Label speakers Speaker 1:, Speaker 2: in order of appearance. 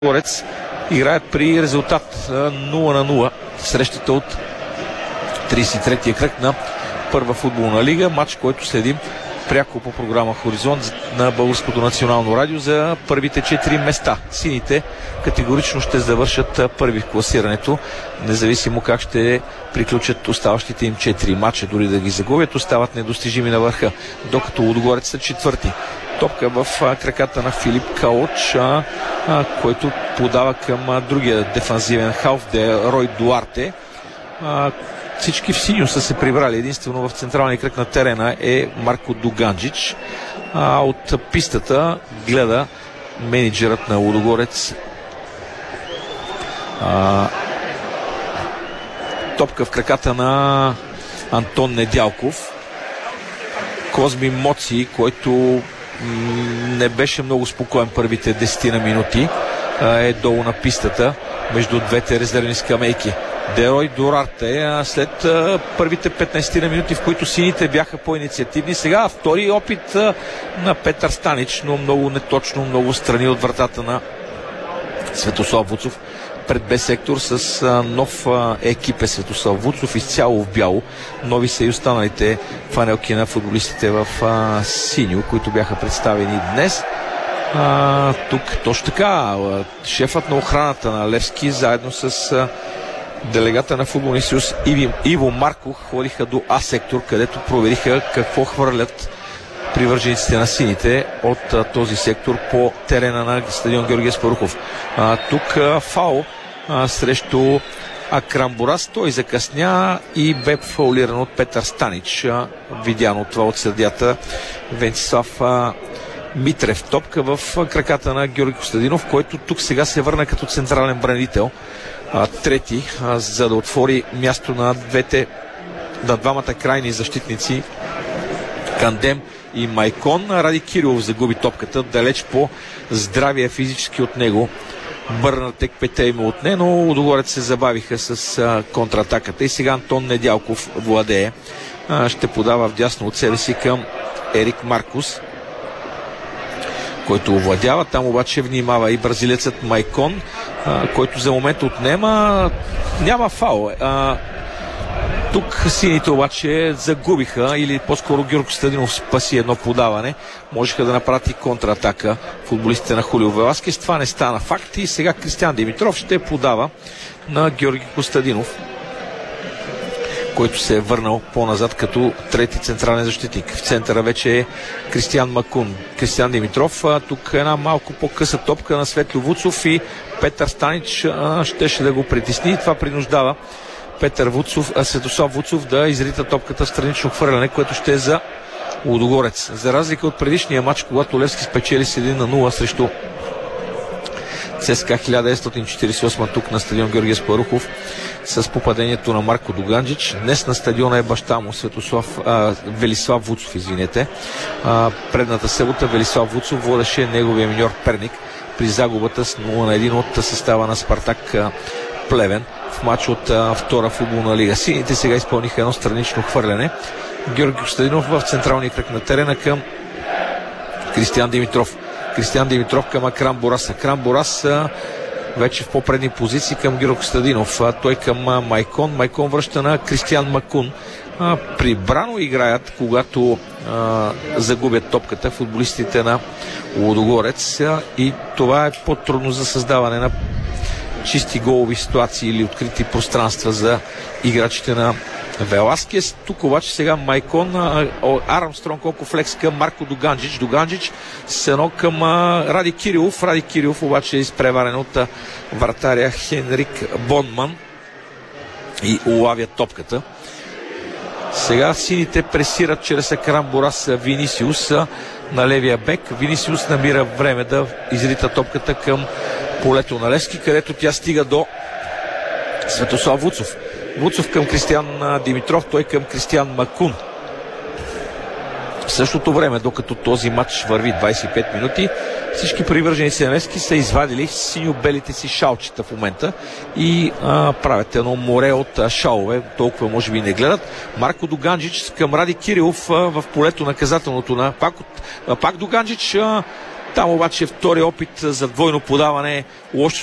Speaker 1: Горец играят при резултат 0-0 срещата от 33-я кръг на първа футболна лига. Матч, който следим пряко по програма Хоризонт на Българското национално радио за първите 4 места. Сините категорично ще завършат първи в класирането, независимо как ще приключат оставащите им 4 матча. Дори да ги загубят, остават недостижими на върха, докато Лудогорец са четвърти. Топка в краката на Филип Калоч, който подава към другия дефанзивен халф, Рой Дуарте. Всички в синьо са се прибрали. Единствено в централния кръг на терена е Марко Дуганджич. От пистата гледа менеджерът на Лудогорец. Топка в краката на Антон Недялков. Козми Моци, който не беше много спокоен първите 10 на минути, е долу на пистата между двете резервни скамейки. Дерой Дорарте след първите 15 на минути, в които сините бяха по-инициативни. Сега втори опит на Петър Станич, но много неточно, много страни от вратата на Светослав Вуцов. Пред Б сектор с нов екип е Светослав Вуцов, изцяло в бяло. Нови са и останалите фанелки на футболистите в синьо, които бяха представени днес. Тук точно така шефът на охраната на Левски заедно с делегата на футболния съюз Иво Марко ходиха до А сектор, където провериха какво хвърлят привържениците на сините от този сектор по терена на стадион Георги Аспарухов. Тук фаул срещу Акрам Борас. Той закъсня и бе фаулиран от Петър Станич. Видяно това от съдията Венцислав Митрев. Топка в краката на Георги Костадинов, който тук сега се върна като централен бранител. Трети, за да отвори място на двамата крайни защитници Кандем и Майкон. Ради Кирилов загуби топката далеч по здравия физически от него Бърнатек пете им отне, но Лудогорец се забавиха с контратаката и сега Антон Недялков владее. Ще подава вдясно от себе си към Ерик Маркус, който овладява. Там обаче внимава и бразилецът Майкон, който за момент отнема. Няма фаул. Тук сините обаче загубиха, или по-скоро Георги Стадинов спаси едно подаване. Можеха да направят и контратака футболистите на Хулио Веласкес. Това не стана факт и сега Кристиан Димитров ще подава на Георги Костадинов, който се е върнал по-назад като трети централен защитник. В центъра вече е Кристиан Макун. Кристиан Димитров. Тук една малко по-къса топка на Светло Вуцов и Петър Станич щеше да го притесни. Това принуждава Светослав Вуцов да изрита топката в странично хвърляне, което ще е за Лудогорец. За разлика от предишния матч, когато Левски спечели с 1-0 срещу ЦСКА 1948 тук на стадион Георги Аспарухов с попадението на Марко Дуганджич. Днес на стадиона е баща му Велислав Вуцов, извинете. Предната събота Велислав Вуцов водеше неговия миньор Перник при загубата с 0-1 от състава на Спартак Плевен в матч от втора футболна лига. Сините сега изпълниха едно странично хвърляне. Георги Костадинов в централния кръг на терена към Кристиан Димитров. Кристиан Димитров към Акрам Борас. Акрам Борас вече в по-предни позиции към Георги Костадинов. Той към Майкон. Майкон връща на Кристиан Макун. Прибрано играят, когато загубят топката футболистите на Лудогорец, и това е по-трудно за създаване на чисти голови ситуации или открити пространства за играчите на Веласкес. Тук обаче сега Майкон, Армстронг Окофлекс към Марко Дуганджич. Дуганджич с едно към Ради Кирилов. Ради Кирилов обаче е изпреварен от вратаря Хенрик Бонман и улавят топката. Сега сините пресират чрез Акрам Борас Винисиус на левия бек. Винисиус намира време да изрита топката към полето на Левски, където тя стига до Светослав Вуцов. Вуцов към Кристиан Димитров, той към Кристиан Макун. В същото време, докато този матч върви 25 минути, всички привърженици на Левски са извадили синьо-белите си шалчета в момента и правят едно море от шалове. Толкова може би не гледат. Марко Дуганджич към Ради Кирилов в полето наказателното на пак Дуганджич Там обаче втори опит за двойно подаване, лошо